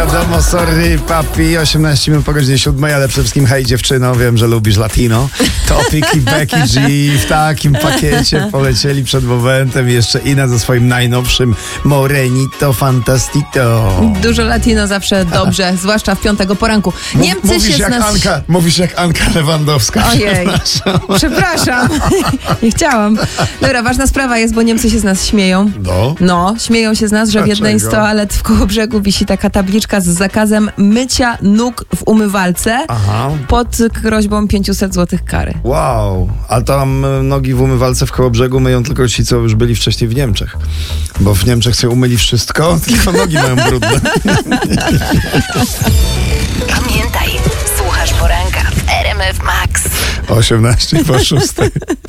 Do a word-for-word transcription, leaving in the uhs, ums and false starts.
wiadomo, sorry papi, osiemnaście minut po godzinie siódmej, ale przede wszystkim hej dziewczyno, wiem, że lubisz latino. Topik i Becky G w takim pakiecie polecieli przed momentem, jeszcze Ina ze swoim najnowszym Morenito Fantastito. Dużo latino zawsze dobrze, zwłaszcza w piątego poranku. Niemcy mówisz się jak z nas... Anka, mówisz jak Anka Lewandowska. Ojej, przepraszam, nie chciałam. Dobra, ważna sprawa jest, bo Niemcy się z nas śmieją. No. No, śmieją się z nas, że w jednej z Dlaczego? toalet w Kołobrzegu wisi taka tabliczka z zakazem mycia nóg w umywalce. Aha. Pod groźbą pięćset złotych kary. Wow, a tam y, nogi w umywalce w Kołobrzegu myją tylko ci, co już byli wcześniej w Niemczech. Bo w Niemczech sobie umyli wszystko, tylko nogi mają brudne. Pamiętaj, słuchasz poranka w R M F Max. osiemnaście po szóstej.